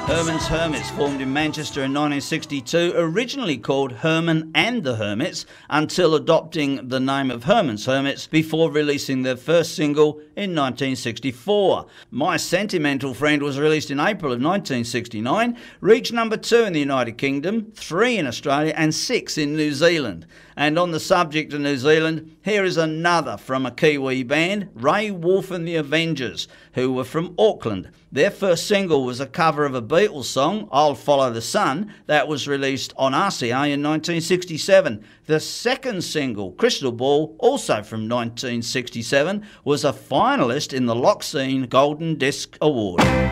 Herman's Hermits formed in Manchester in 1962, originally called Herman and the Hermits, until adopting the name of Herman's Hermits before releasing their first single in 1964. My Sentimental Friend was released in April of 1969, reached number 2 in the United Kingdom, 3 in Australia and 6 in New Zealand. And on the subject of New Zealand, here is another from a Kiwi band, Ray Wolf and the Avengers, who were from Auckland. Their first single was a cover of a Beatles song, I'll Follow the Sun, that was released on RCA in 1967. The second single, Crystal Ball, also from 1967, was a finalist in the Lock Scene Golden Disc Award.